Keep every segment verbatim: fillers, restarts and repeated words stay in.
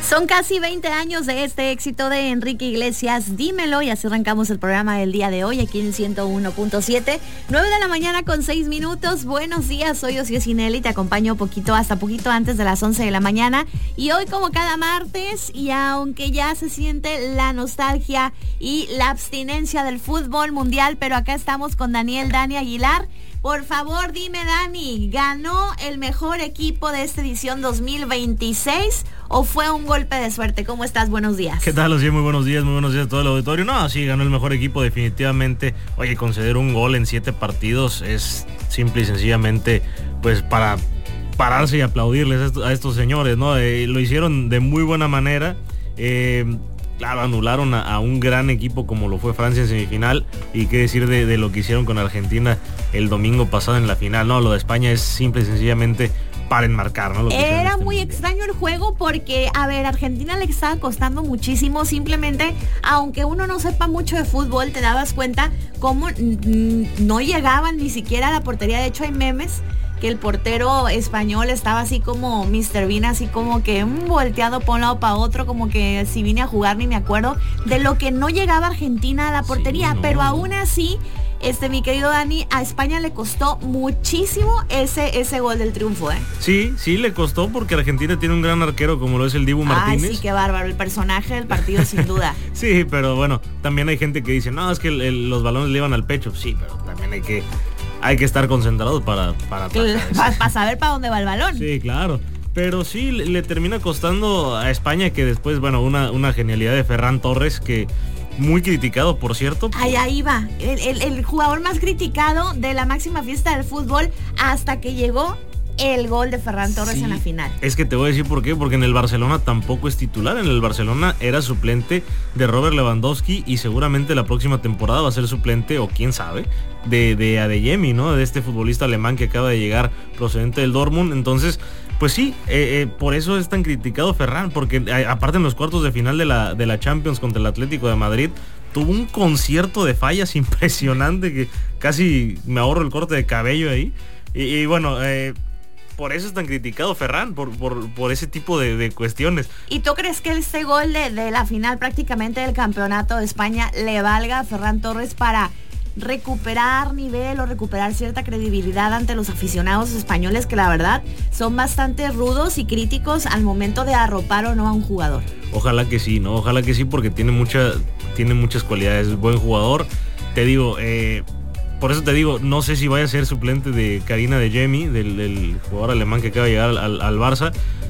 Son casi veinte años de este éxito de Enrique Iglesias, Dímelo, y así arrancamos el programa del día de hoy aquí en ciento uno punto siete, nueve de la mañana con seis minutos. Buenos días, soy Ociel Sinelli, te acompaño poquito, hasta poquito antes de las once de la mañana, y hoy como cada martes, y aunque ya se siente la nostalgia y la abstinencia del fútbol mundial, pero acá estamos con Daniel Dani Aguilar. Por favor, dime, Dani, ¿ganó el mejor equipo de esta edición dos mil veintiséis o fue un golpe de suerte? ¿Cómo estás? Buenos días. ¿Qué tal, Ociel? Muy buenos días, muy buenos días a todo el auditorio. No, sí, ganó el mejor equipo definitivamente. Oye, conceder un gol en siete partidos es simple y sencillamente, pues, para pararse y aplaudirles a estos, a estos señores, ¿no? Eh, lo hicieron de muy buena manera. Eh... Claro, anularon a, a un gran equipo como lo fue Francia en semifinal, y qué decir de, de lo que hicieron con Argentina el domingo pasado en la final. No, lo de España es simple y sencillamente para enmarcar, ¿no? Lo que Era este muy mundial. extraño el juego porque, a ver, Argentina le estaba costando muchísimo. Simplemente, aunque uno no sepa mucho de fútbol, te dabas cuenta cómo mm, no llegaban ni siquiera a la portería. De hecho, hay memes que el portero español estaba así como míster Bean, así como que mm, volteado para un lado para otro, como que si vine a jugar ni me acuerdo de lo que no llegaba Argentina a la portería. Sí, no, pero aún así, este mi querido Dani, a España le costó muchísimo ese, ese gol del triunfo, ¿eh? Sí, sí le costó, porque Argentina tiene un gran arquero como lo es el Dibu Martínez. Ay, sí, qué bárbaro, el personaje del partido sin duda. Sí, pero bueno, también hay gente que dice, no, es que el, el, los balones le iban al pecho. Sí, pero también hay que hay que estar concentrados para para, para, para saber para dónde va el balón. Sí, claro. Pero sí, le, le termina costando a España, que después, bueno, una, una genialidad de Ferran Torres, que muy criticado, por cierto. Por... Ahí, ahí va, el, el, el jugador más criticado de la máxima fiesta del fútbol hasta que llegó el gol de Ferran Torres, sí, en la final. Es que te voy a decir por qué, porque en el Barcelona tampoco es titular. En el Barcelona era suplente de Robert Lewandowski, y seguramente la próxima temporada va a ser suplente, o quién sabe, de, de Adeyemi, ¿no? De este futbolista alemán que acaba de llegar procedente del Dortmund. Entonces, pues sí, eh, eh, por eso es tan criticado Ferran, porque eh, aparte en los cuartos de final de la, de la Champions contra el Atlético de Madrid, tuvo un concierto de fallas impresionante que casi me ahorro el corte de cabello ahí. Y, y bueno, eh, por eso es tan criticado Ferran, por, por, por ese tipo de, de cuestiones. ¿Y tú crees que este gol de, de la final prácticamente del campeonato de España le valga a Ferran Torres para recuperar nivel o recuperar cierta credibilidad ante los aficionados españoles, que la verdad son bastante rudos y críticos al momento de arropar o no a un jugador? Ojalá que sí, ¿no? Ojalá que sí, porque tiene, mucha, tiene muchas cualidades, buen jugador. Te digo, eh... por eso te digo, no sé si vaya a ser suplente de Karim Adeyemi, del, del jugador alemán que acaba de llegar al, al Barça,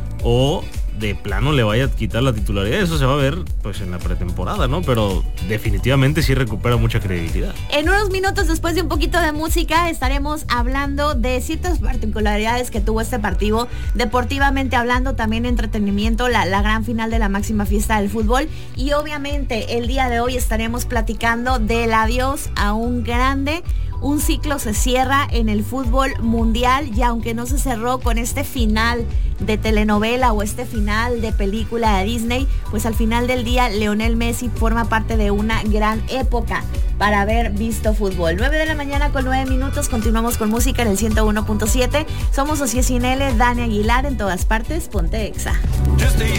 o de plano le vaya a quitar la titularidad. Eso se va a ver pues en la pretemporada, ¿no? Pero definitivamente sí recupera mucha credibilidad. En unos minutos, después de un poquito de música, estaremos hablando de ciertas particularidades que tuvo este partido, deportivamente hablando, también entretenimiento, la, la gran final de la máxima fiesta del fútbol, y obviamente el día de hoy estaremos platicando del adiós a un grande. Un ciclo se cierra en el fútbol mundial, y aunque no se cerró con este final de telenovela o este final de película de Disney, pues al final del día Lionel Messi forma parte de una gran época para haber visto fútbol. nueve de la mañana con nueve minutos, continuamos con música en el ciento uno punto siete. Somos Ociel Sinelli, Dani Aguilar, en todas partes, ponte Exa.